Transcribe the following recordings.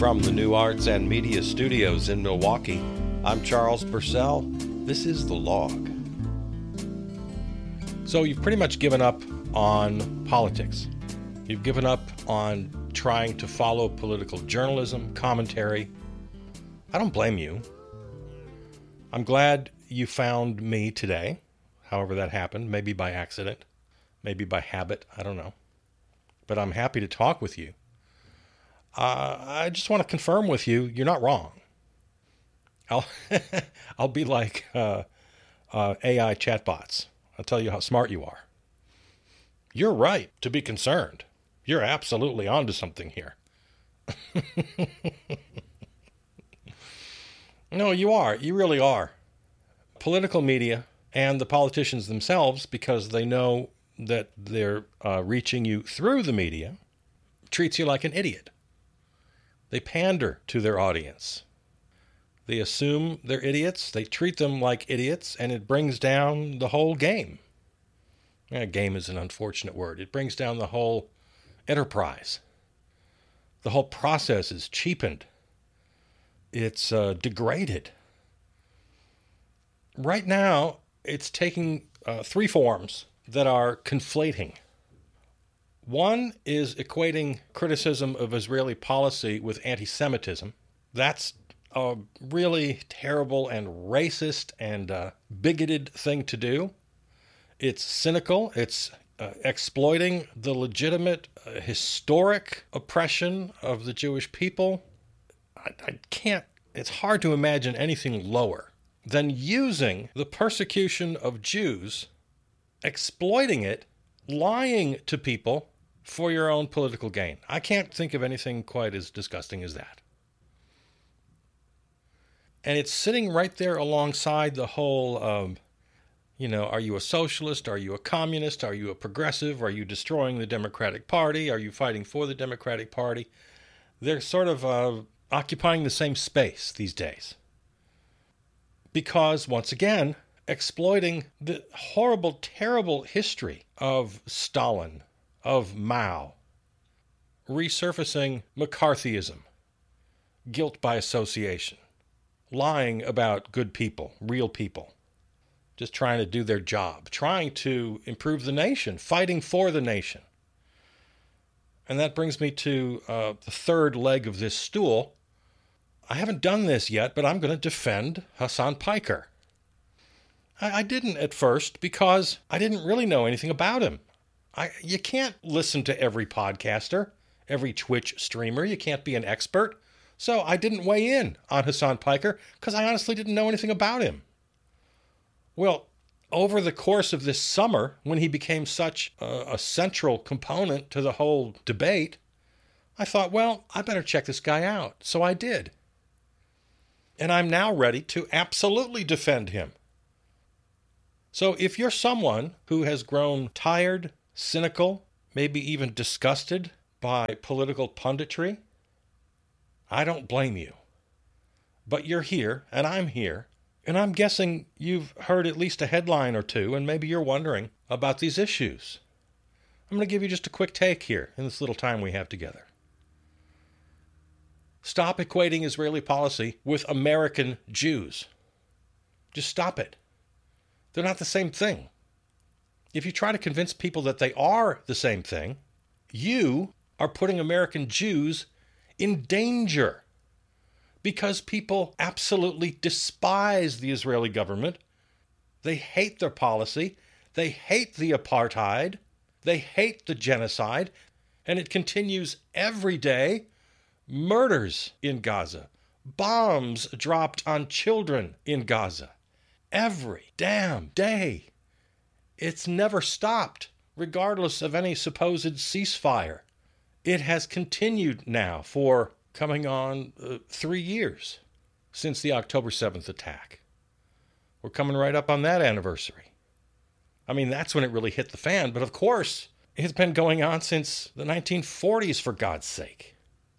From the New Arts and Media Studios in Milwaukee, I'm Charles Purcell. This is The Log. So you've pretty much given up on politics. You've given up on trying to follow political journalism, commentary. I don't blame you. I'm glad you found me today, however that happened, maybe by accident, maybe by habit, I don't know. But I'm happy to talk with you. I just want to confirm with you, you're not wrong. I'll be like AI chatbots. I'll tell you how smart you are. You're right to be concerned. You're absolutely onto something here. No, you are. You really are. Political media and the politicians themselves, because they know that they're reaching you through the media, treats you like an idiot. They pander to their audience. They assume they're idiots. They treat them like idiots, and it brings down the whole game. Game is an unfortunate word. It brings down the whole enterprise. The whole process is cheapened. It's degraded. Right now, it's taking three forms that are conflating. One is equating criticism of Israeli policy with anti-Semitism. That's a really terrible and racist and bigoted thing to do. It's cynical. It's exploiting the legitimate historic oppression of the Jewish people. I can't, it's hard to imagine anything lower than using the persecution of Jews, exploiting it, lying to people for your own political gain. I can't think of anything quite as disgusting as that. And it's sitting right there alongside the whole, are you a socialist? Are you a communist? Are you a progressive? Are you destroying the Democratic Party? Are you fighting for the Democratic Party? They're sort of occupying the same space these days. Because, once again, exploiting the horrible, terrible history of Stalin, of Mao, resurfacing McCarthyism, guilt by association, lying about good people, real people, just trying to do their job, trying to improve the nation, fighting for the nation. And that brings me to the third leg of this stool. I haven't done this yet, but I'm going to defend Hasan Piker. I didn't at first because I didn't really know anything about him. You can't listen to every podcaster, every Twitch streamer. You can't be an expert. So I didn't weigh in on Hasan Piker because I honestly didn't know anything about him. Well, over the course of this summer, when he became such a central component to the whole debate, I thought, well, I better check this guy out. So I did. And I'm now ready to absolutely defend him. So if you're someone who has grown tired, cynical, maybe even disgusted by political punditry, I don't blame you. But you're here, and I'm here, and I'm guessing you've heard at least a headline or two, and maybe you're wondering about these issues. I'm going to give you just a quick take here in this little time we have together. Stop equating Israeli policy with American Jews. Just stop it. They're not the same thing. If you try to convince people that they are the same thing, you are putting American Jews in danger because people absolutely despise the Israeli government. They hate their policy. They hate the apartheid. They hate the genocide. And it continues every day. Murders in Gaza. Bombs dropped on children in Gaza. Every damn day. It's never stopped, regardless of any supposed ceasefire. It has continued now for coming on 3 years since the October 7th attack. We're coming right up on that anniversary. I mean, that's when it really hit the fan, but of course, it's been going on since the 1940s, for God's sake.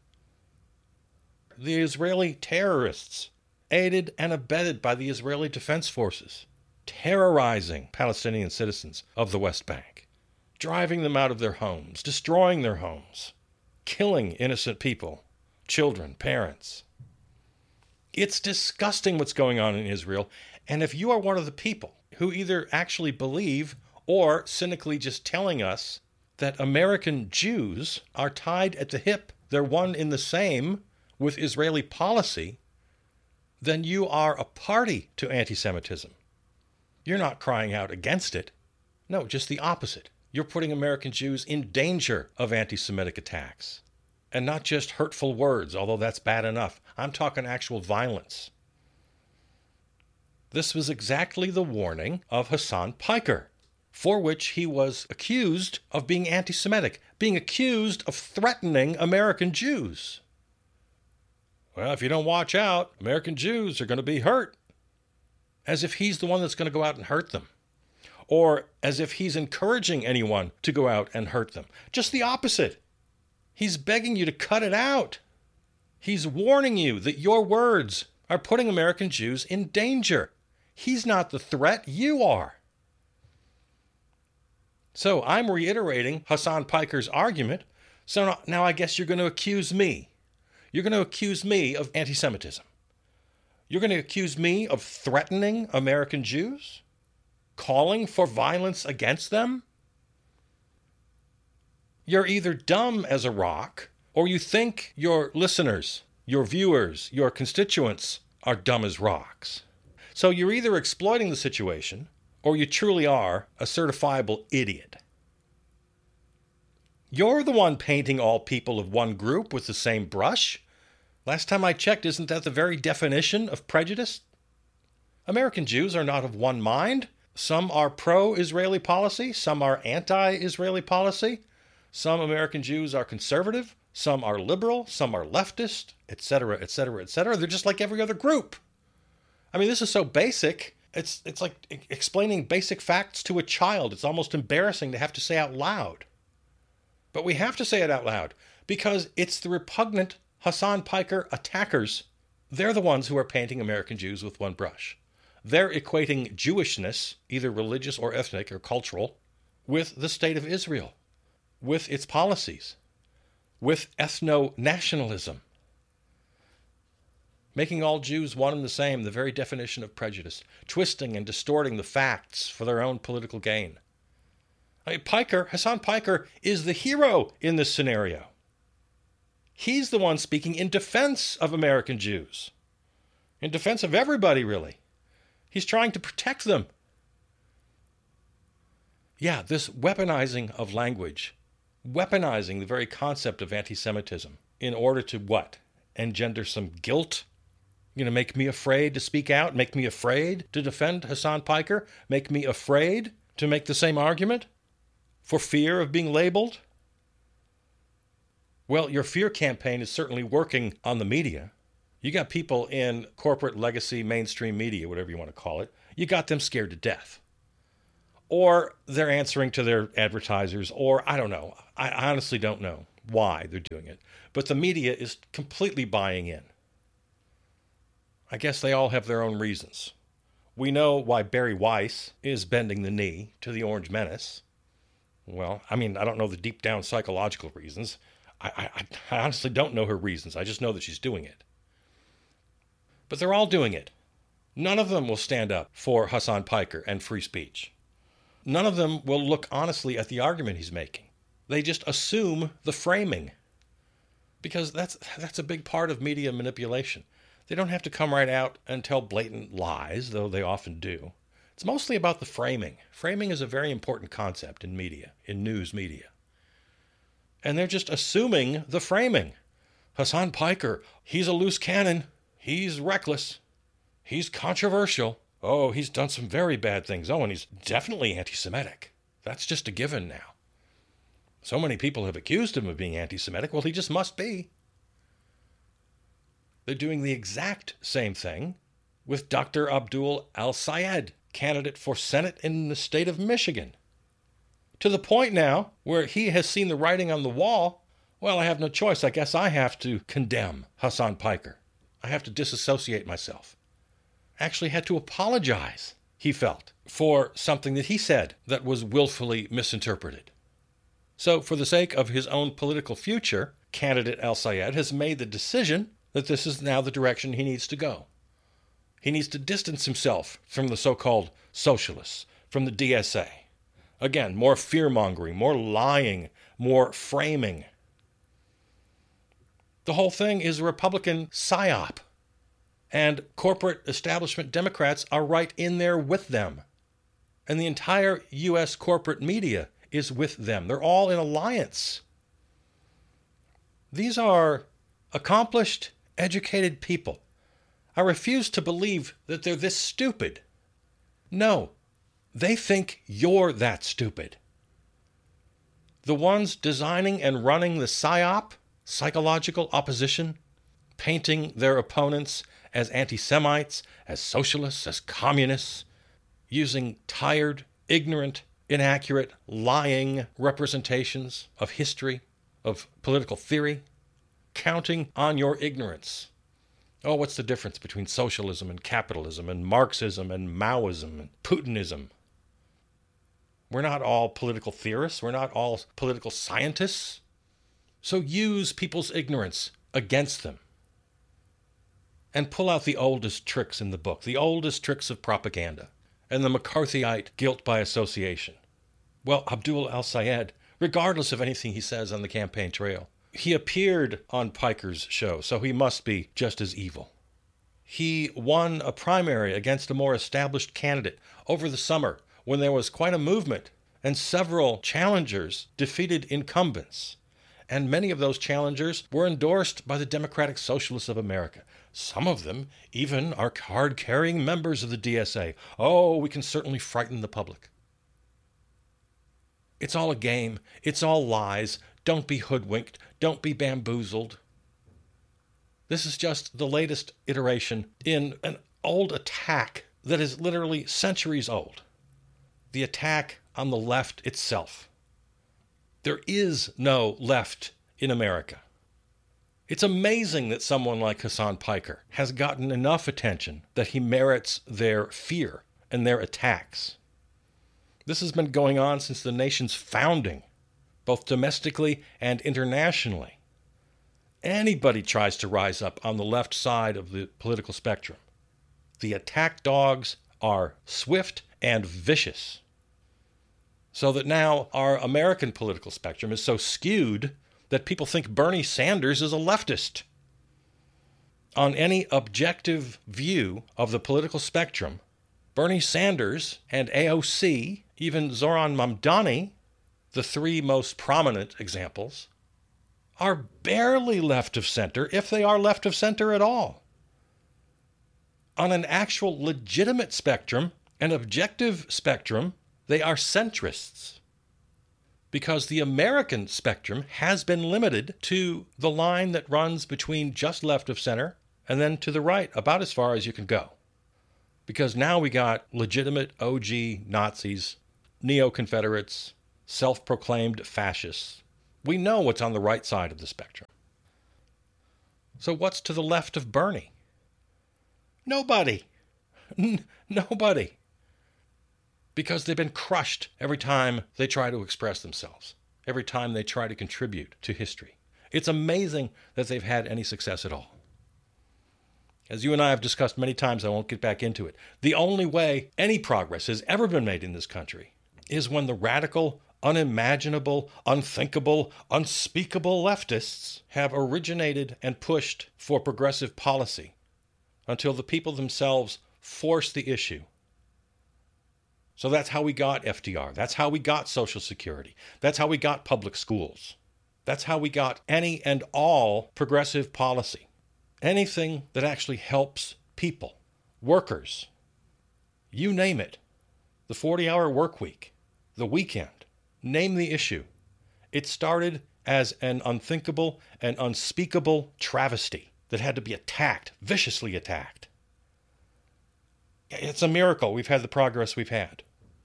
The Israeli terrorists, aided and abetted by the Israeli Defense Forces, terrorizing Palestinian citizens of the West Bank, driving them out of their homes, destroying their homes, killing innocent people, children, parents. It's disgusting what's going on in Israel. And if you are one of the people who either actually believe or cynically just telling us that American Jews are tied at the hip, they're one in the same with Israeli policy, then you are a party to anti-Semitism. You're not crying out against it. No, just the opposite. You're putting American Jews in danger of anti-Semitic attacks. And not just hurtful words, although that's bad enough. I'm talking actual violence. This was exactly the warning of Hasan Piker, for which he was accused of being anti-Semitic, being accused of threatening American Jews. Well, if you don't watch out, American Jews are going to be hurt. As if he's the one that's going to go out and hurt them. Or as if he's encouraging anyone to go out and hurt them. Just the opposite. He's begging you to cut it out. He's warning you that your words are putting American Jews in danger. He's not the threat, you are. So I'm reiterating Hasan Piker's argument. So now I guess you're going to accuse me. You're going to accuse me of anti-Semitism. You're going to accuse me of threatening American Jews? Calling for violence against them? You're either dumb as a rock, or you think your listeners, your viewers, your constituents are dumb as rocks. So you're either exploiting the situation, or you truly are a certifiable idiot. You're the one painting all people of one group with the same brush. Last time I checked, isn't that the very definition of prejudice? American Jews are not of one mind. Some are pro-Israeli policy, some are anti-Israeli policy. Some American Jews are conservative, some are liberal, some are leftist, etc., etc., etc. They're just like every other group. I mean, this is so basic. It's like explaining basic facts to a child. It's almost embarrassing to have to say out loud. But we have to say it out loud because it's the repugnant Hasan Piker attackers. They're the ones who are painting American Jews with one brush. They're equating Jewishness, either religious or ethnic or cultural, with the state of Israel, with its policies, with ethno-nationalism. Making all Jews one and the same, the very definition of prejudice, twisting and distorting the facts for their own political gain. I mean, Hasan Piker is the hero in this scenario. He's the one speaking in defense of American Jews, in defense of everybody, really. He's trying to protect them. Yeah, this weaponizing of language, weaponizing the very concept of anti-Semitism in order to what? Engender some guilt? Make me afraid to speak out, make me afraid to defend Hasan Piker, make me afraid to make the same argument for fear of being labeled? Well, your fear campaign is certainly working on the media. You got people in corporate legacy, mainstream media, whatever you want to call it. You got them scared to death. Or they're answering to their advertisers, or I don't know. I honestly don't know why they're doing it. But the media is completely buying in. I guess they all have their own reasons. We know why Barry Weiss is bending the knee to the Orange Menace. Well, I don't know the deep down psychological reasons. I honestly don't know her reasons. I just know that she's doing it. But they're all doing it. None of them will stand up for Hasan Piker and free speech. None of them will look honestly at the argument he's making. They just assume the framing. Because that's a big part of media manipulation. They don't have to come right out and tell blatant lies, though they often do. It's mostly about the framing. Framing is a very important concept in media, in news media. And they're just assuming the framing. Hasan Piker, he's a loose cannon. He's reckless. He's controversial. Oh, he's done some very bad things. Oh, and he's definitely anti-Semitic. That's just a given now. So many people have accused him of being anti-Semitic. Well, he just must be. They're doing the exact same thing with Dr. Abdul al-Sayed, candidate for Senate in the state of Michigan. To the point now where he has seen the writing on the wall. Well, I have no choice. I guess I have to condemn Hasan Piker. I have to disassociate myself. Actually had to apologize, he felt, for something that he said that was willfully misinterpreted. So for the sake of his own political future, candidate El-Sayed has made the decision that this is now the direction he needs to go. He needs to distance himself from the so-called socialists, from the DSA. Again, more fear-mongering, more lying, more framing. The whole thing is a Republican psyop. And corporate establishment Democrats are right in there with them. And the entire U.S. corporate media is with them. They're all in alliance. These are accomplished, educated people. I refuse to believe that they're this stupid. No, they think you're that stupid. The ones designing and running the PSYOP, psychological opposition, painting their opponents as anti-Semites, as socialists, as communists, using tired, ignorant, inaccurate, lying representations of history, of political theory, counting on your ignorance. Oh, what's the difference between socialism and capitalism and Marxism and Maoism and Putinism? We're not all political theorists. We're not all political scientists. So use people's ignorance against them. And pull out the oldest tricks in the book, the oldest tricks of propaganda, and the McCarthyite guilt by association. Well, Abdul El-Sayed, regardless of anything he says on the campaign trail, he appeared on Piker's show, so he must be just as evil. He won a primary against a more established candidate over the summer when there was quite a movement, and several challengers defeated incumbents. And many of those challengers were endorsed by the Democratic Socialists of America. Some of them even are card-carrying members of the DSA. Oh, we can certainly frighten the public. It's all a game. It's all lies. Don't be hoodwinked. Don't be bamboozled. This is just the latest iteration in an old attack that is literally centuries old. The attack on the left itself. There is no left in America. It's amazing that someone like Hasan Piker has gotten enough attention that he merits their fear and their attacks. This has been going on since the nation's founding, both domestically and internationally. Anybody tries to rise up on the left side of the political spectrum. The attack dogs are swift and vicious. So that now our American political spectrum is so skewed that people think Bernie Sanders is a leftist. On any objective view of the political spectrum, Bernie Sanders and AOC, even Zoran Mamdani, the three most prominent examples, are barely left of center, if they are left of center at all. On an actual legitimate spectrum, an objective spectrum, they are centrists. Because the American spectrum has been limited to the line that runs between just left of center and then to the right, about as far as you can go. Because now we got legitimate OG Nazis, neo-Confederates, self-proclaimed fascists. We know what's on the right side of the spectrum. So what's to the left of Bernie? Nobody. Nobody. Because they've been crushed every time they try to express themselves, every time they try to contribute to history. It's amazing that they've had any success at all. As you and I have discussed many times, I won't get back into it. The only way any progress has ever been made in this country is when the radical, unimaginable, unthinkable, unspeakable leftists have originated and pushed for progressive policy until the people themselves force the issue. So that's how we got FDR. That's how we got Social Security. That's how we got public schools. That's how we got any and all progressive policy. Anything that actually helps people, workers, you name it. The 40-hour work week, the weekend, name the issue. It started as an unthinkable and unspeakable travesty that had to be attacked, viciously attacked. It's a miracle we've had the progress we've had.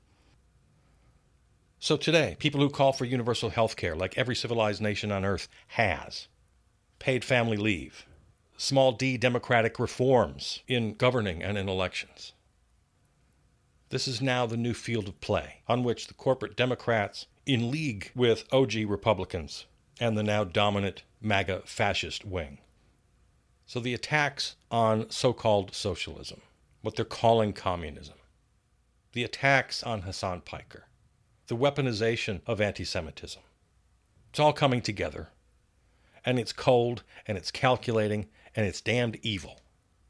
So today, people who call for universal health care, like every civilized nation on earth has, paid family leave, small d democratic reforms in governing and in elections. This is now the new field of play on which the corporate Democrats, in league with OG Republicans, and the now dominant MAGA fascist wing. So the attacks on so-called socialism, what they're calling communism, the attacks on Hasan Piker, the weaponization of anti-Semitism, it's all coming together. And it's cold, and it's calculating, and it's damned evil.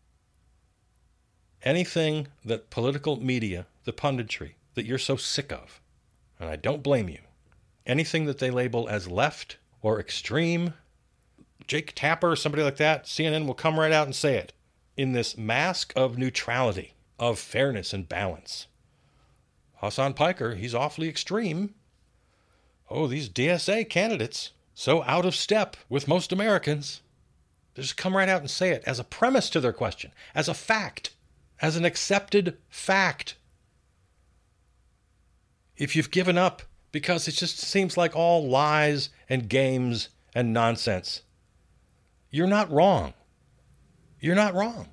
Anything that political media, the punditry, that you're so sick of, and I don't blame you, anything that they label as left or extreme, Jake Tapper or somebody like that, CNN will come right out and say it, in this mask of neutrality, of fairness and balance. Hasan Piker, he's awfully extreme. Oh, these DSA candidates, so out of step with most Americans. They just come right out and say it as a premise to their question, as a fact, as an accepted fact. If you've given up because it just seems like all lies and games and nonsense, you're not wrong. You're not wrong.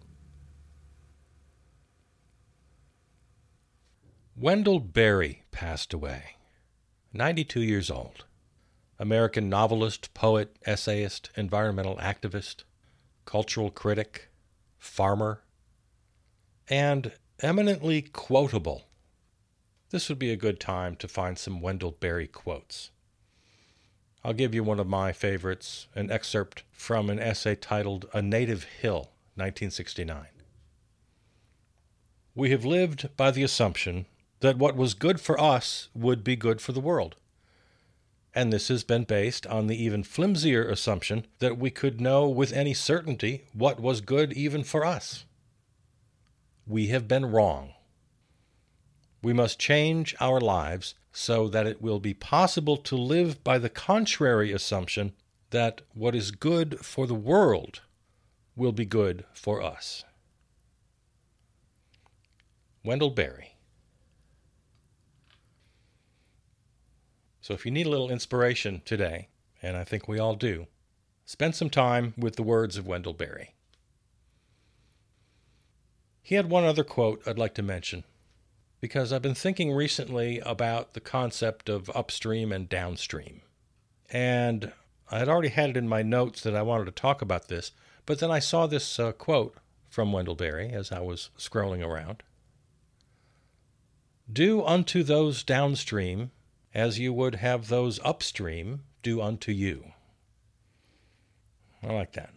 Wendell Berry passed away, 92 years old. American novelist, poet, essayist, environmental activist, cultural critic, farmer, and eminently quotable. This would be a good time to find some Wendell Berry quotes. I'll give you one of my favorites, an excerpt from an essay titled A Native Hill, 1969. We have lived by the assumption that what was good for us would be good for the world. And this has been based on the even flimsier assumption that we could know with any certainty what was good even for us. We have been wrong. We must change our lives so that it will be possible to live by the contrary assumption that what is good for the world will be good for us. Wendell Berry. So if you need a little inspiration today, and I think we all do, spend some time with the words of Wendell Berry. He had one other quote I'd like to mention, because I've been thinking recently about the concept of upstream and downstream. And I had already had it in my notes that I wanted to talk about this, but then I saw this quote from Wendell Berry as I was scrolling around. Do unto those downstream as you would have those upstream do unto you. I like that.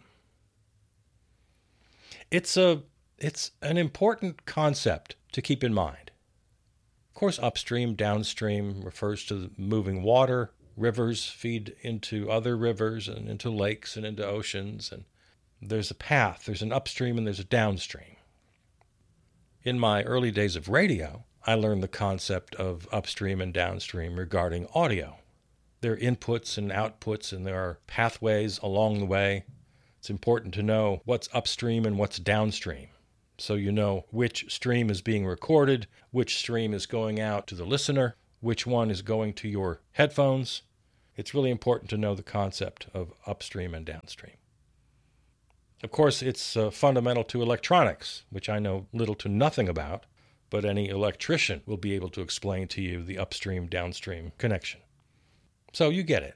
It's an important concept to keep in mind. Of course, upstream, downstream refers to moving water. Rivers feed into other rivers and into lakes and into oceans. And there's a path. There's an upstream and there's a downstream. In my early days of radio, I learned the concept of upstream and downstream regarding audio. There are inputs and outputs, and there are pathways along the way. It's important to know what's upstream and what's downstream, so you know which stream is being recorded, which stream is going out to the listener, which one is going to your headphones. It's really important to know the concept of upstream and downstream. Of course, it's fundamental to electronics, which I know little to nothing about, but any electrician will be able to explain to you the upstream-downstream connection. So you get it.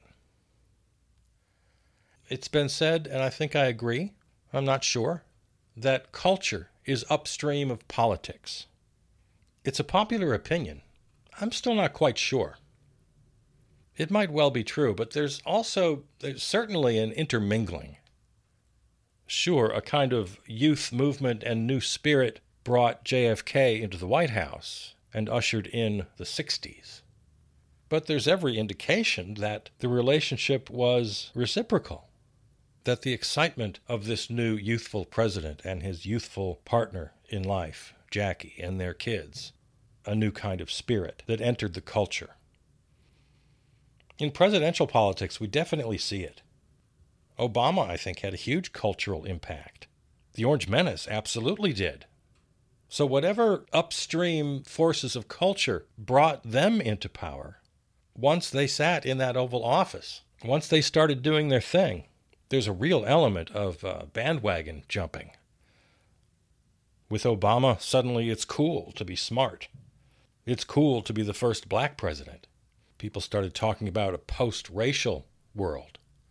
It's been said, and I think I agree, I'm not sure, that culture is upstream of politics. It's a popular opinion. I'm still not quite sure. It might well be true, but there's certainly an intermingling. Sure, a kind of youth movement and new spirit brought JFK into the White House and ushered in the 60s. But there's every indication that the relationship was reciprocal, that the excitement of this new youthful president and his youthful partner in life, Jackie, and their kids, a new kind of spirit that entered the culture. In presidential politics, we definitely see it. Obama, I think, had a huge cultural impact. The Orange Menace absolutely did. So whatever upstream forces of culture brought them into power, once they sat in that Oval Office, once they started doing their thing, there's a real element of bandwagon jumping. With Obama, suddenly it's cool to be smart. It's cool to be the first black president. People started talking about a post-racial world.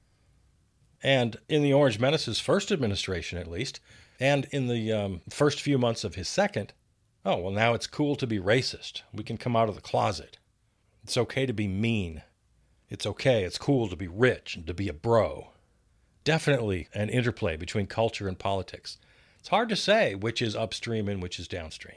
And in the Orange Menace's first administration, at least, and in the first few months of his second, oh, well, now it's cool to be racist. We can come out of the closet. It's okay to be mean. It's okay, it's cool to be rich and to be a bro. Definitely an interplay between culture and politics. It's hard to say which is upstream and which is downstream.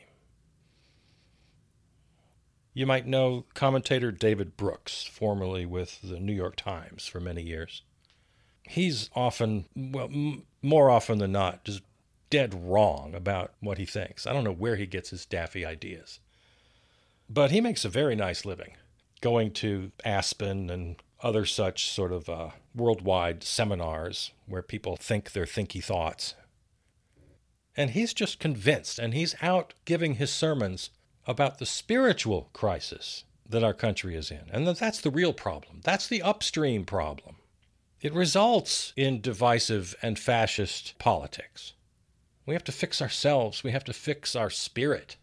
You might know commentator David Brooks, formerly with the New York Times for many years. He's often, well, more often than not, just dead wrong about what he thinks. I don't know where he gets his daffy ideas. But he makes a very nice living going to Aspen and other such sort of worldwide seminars where people think their thinky thoughts. And he's just convinced, and he's out giving his sermons about the spiritual crisis that our country is in, and that's the real problem. That's the upstream problem. It results in divisive and fascist politics. We have to fix ourselves. We have to fix our spirit.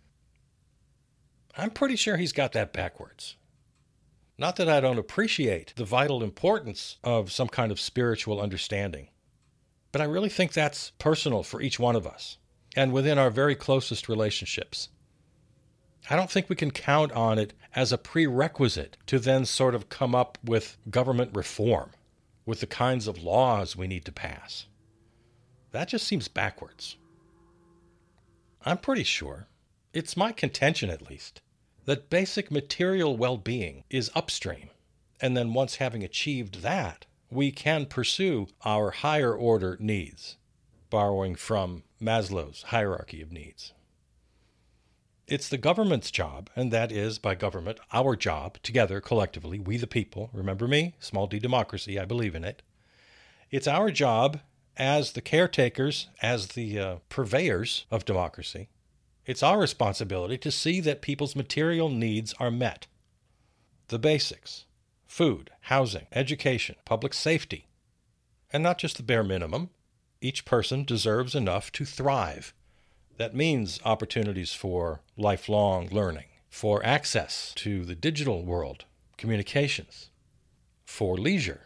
I'm pretty sure he's got that backwards. Not that I don't appreciate the vital importance of some kind of spiritual understanding, but I really think that's personal for each one of us and within our very closest relationships. I don't think we can count on it as a prerequisite to then sort of come up with government reform, with the kinds of laws we need to pass. That just seems backwards. I'm pretty sure, it's my contention at least, that basic material well-being is upstream. And then once having achieved that, we can pursue our higher order needs, borrowing from Maslow's hierarchy of needs. It's the government's job, and that is, by government, our job, together, collectively, we the people, remember me, small d democracy, I believe in it. It's our job as the caretakers, as the purveyors of democracy. It's our responsibility to see that people's material needs are met. The basics: food, housing, education, public safety. And not just the bare minimum. Each person deserves enough to thrive. That means opportunities for lifelong learning, for access to the digital world, communications, for leisure.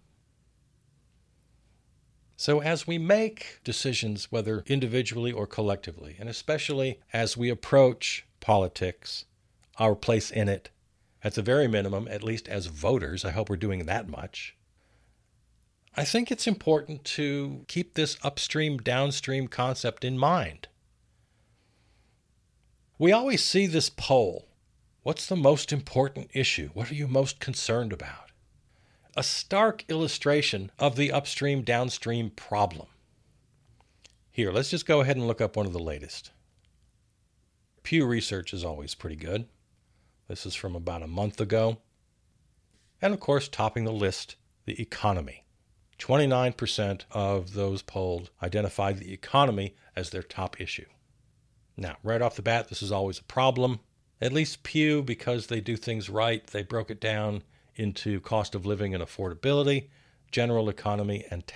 So as we make decisions, whether individually or collectively, and especially as we approach politics, our place in it, at the very minimum, at least as voters, I hope we're doing that much, I think it's important to keep this upstream-downstream concept in mind. We always see this poll. What's the most important issue? What are you most concerned about? A stark illustration of the upstream-downstream problem. Here, let's just go ahead and look up one of the latest. Pew Research is always pretty good. This is from about a month ago. And of course, topping the list, the economy. 29% of those polled identified the economy as their top issue. Now, right off the bat, this is always a problem. At least Pew, because they do things right, they broke it down into cost of living and affordability, general economy, and